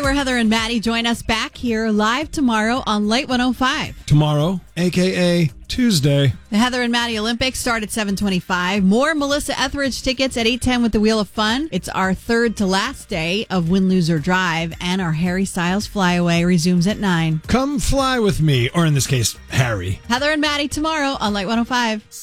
we're Heather and Maddie. Join us back here live tomorrow on Light 105. Tomorrow, a.k.a. Tuesday. The Heather and Maddie Olympics start at 7:25. More Melissa Etheridge tickets at 8:10 with the Wheel of Fun. It's our third to last day of Win, Lose, or Drive, and our Harry Styles Flyaway resumes at 9. Come fly with me, or in this case, Harry. Heather and Maddie tomorrow on Light 105.